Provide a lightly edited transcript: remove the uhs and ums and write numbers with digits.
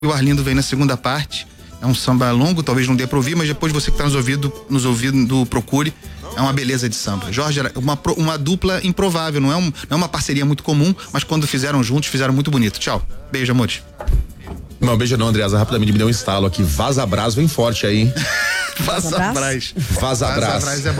o Arlindo vem na segunda parte. É um samba longo, talvez não dê pra ouvir, mas depois você que tá nos ouvindo, procure. É uma beleza de samba. Jorge era uma dupla improvável, não é uma parceria muito comum, mas quando fizeram juntos, fizeram muito bonito. Tchau. Beijo, amores. Não, beijo não, Andreasa. Rapidamente me deu um estalo aqui. Vaza Brás vem forte aí, hein? Vaza Brás. Vaza Brás. É bom.